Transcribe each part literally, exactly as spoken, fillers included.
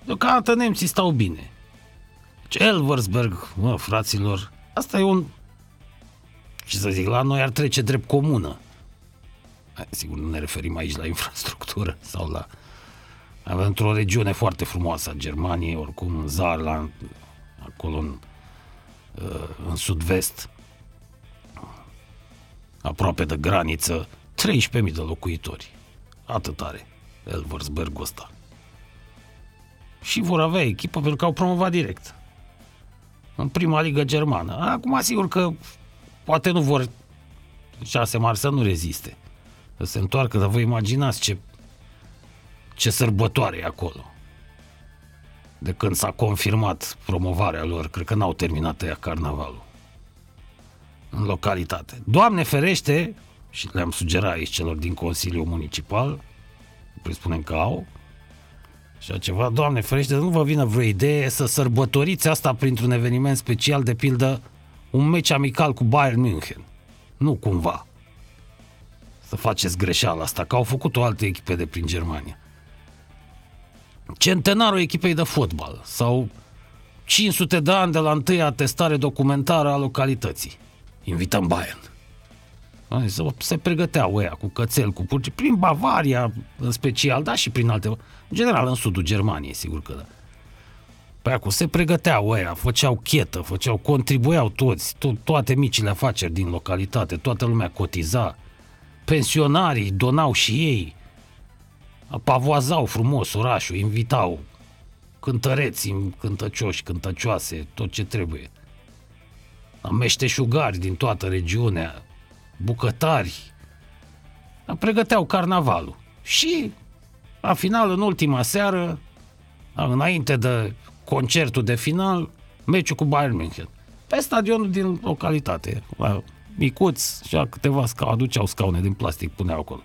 Deocamdată nemții stau bine. Elversberg, mă, fraților, asta e un, ce să zic, la noi ar trece drept comună. Sigur, nu ne referim aici la infrastructură sau la... Avem într-o regiune foarte frumoasă a Germaniei, oricum în Saarland, acolo în, în sud-vest, aproape de graniță, treisprezece mii de locuitori. Atât are Elversbergul ăsta. Și vor avea echipă pentru că au promovat direct în prima ligă germană. Acum, sigur că poate nu vor șase mari să nu reziste, să se întoarcă, dar vă imaginați ce ce sărbătoare e acolo. De când s-a confirmat promovarea lor, cred că n-au terminat ea carnavalul în localitate. Doamne ferește, și le-am sugerat aici celor din Consiliul Municipal, presupunem că au, și ceva, Doamne ferește, nu vă vină vreo idee să sărbătoriți asta printr-un eveniment special, de pildă un meci amical cu Bayern München. Nu cumva să faceți greșeala asta, că au făcut-o alte echipe de prin Germania. Centenarul echipei de fotbal sau cinci sute de ani de la întâia testare documentară a localității. Invităm Bayern. Se pregăteau ăia cu cățel, cu purci, prin Bavaria în special, dar și prin alte, în general în sudul Germaniei, sigur că da. Pe acolo se pregăteau ăia, făceau chetă, făceau, contribuiau toți, to- toate micile afaceri din localitate, toată lumea cotiza, pensionarii donau și ei, apavoazau frumos orașul, invitau cântăreți, cântăcioși, cântăcioase, tot ce trebuie. Meșteșugari din toată regiunea, bucătari, pregăteau carnavalul. Și, la final, în ultima seară, înainte de concertul de final, meciul cu Bayern München. Pe stadionul din localitate, micuți, și câteva scaune, aduceau scaune din plastic, puneau acolo.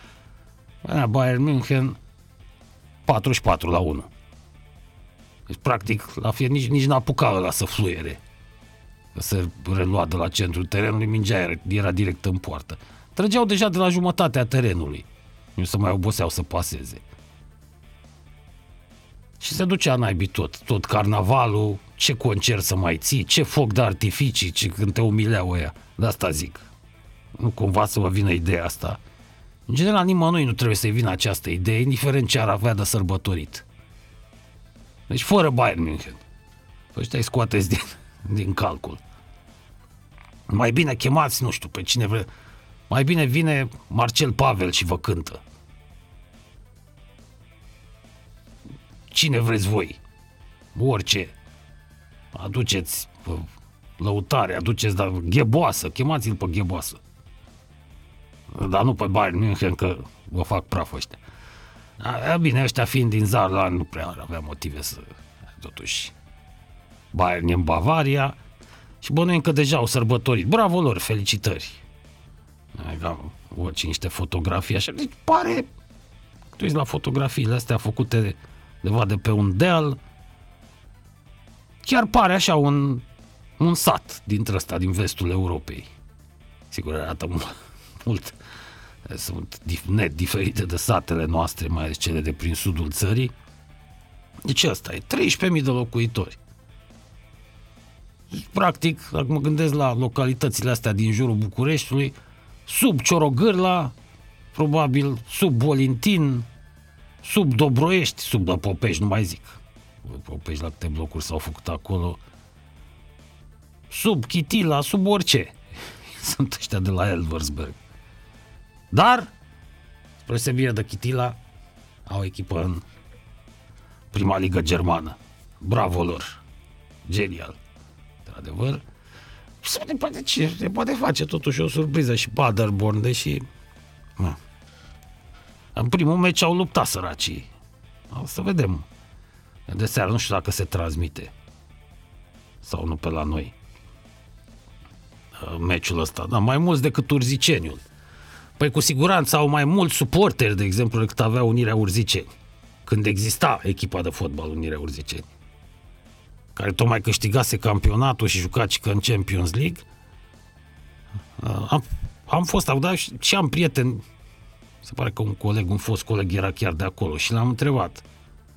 Bayern München patruzeci și patru la unu. Deci, practic, la fie, nici, nici n-apuca ăla să fluiere. Că se relua de la centrul terenului, mingea era, era direct în poartă. Trăgeau deja de la jumătatea terenului. Nu se mai oboseau să paseze. Și se ducea naibii tot. Tot carnavalul, ce concert să mai ții, ce foc de artificii, ce când te umileau ăia. De asta zic. Nu cumva să vă vină ideea asta. În general, nimănui nu trebuie să-i vină această idee, indiferent ce ar avea de sărbătorit. Deci, fără Bayern München. Păi ăștia îi scoateți din, din calcul. Mai bine chemați, nu știu, pe cine vre... Mai bine vine Marcel Pavel și vă cântă. Cine vreți voi. Orice. Aduceți lăutare, aduceți, dar Gheboasă, chemați-l pe Gheboasă. Dar nu pe Bayern München, că vă fac praf ăștia. A, bine, ăștia fiind din Saarland, nu prea avea motive să... Totuși, Bayern e în Bavaria și bănuim că deja au sărbătorit. Bravo lor, felicitări. Am văd niște fotografii așa. Deci pare... Tu ești la fotografiile astea făcute undeva de pe un deal. Chiar pare așa un, un sat dintre ăsta, din vestul Europei. Sigur, arată mult. mult. Sunt net diferite de satele noastre, mai ales cele de prin sudul țării. Deci ăsta e, treisprezece mii de locuitori. Practic, dacă mă gândesc la localitățile astea din jurul Bucureștiului, sub Ciorogârla, probabil sub Bolintin, sub Dobroiești, sub la Popești, nu mai zic. Popești, la câte blocuri s-au făcut acolo, sub Chitila, sub orice. Sunt ăștia de la Elversberg. Dar, spre sebire de Chitila, au o echipă în prima ligă germană. Bravo lor! Genial! Într-adevăr. Se poate, ce, se poate face totuși o surpriză și Paderborn, deși... Mă. În primul meci au luptat săracii. O să vedem. De seară nu știu dacă se transmite. Sau nu pe la noi. Meciul ăsta. Da, mai mulți decât Urziceniul. Păi cu siguranță au mai mulți suporteri, de exemplu, decât avea Unirea Urziceni. Când exista echipa de fotbal Unirea Urziceni, care tocmai câștigase campionatul și juca și în Champions League. Am, am fost, au dat și am prieten, se pare că un coleg, un fost coleg era chiar de acolo și l-am întrebat.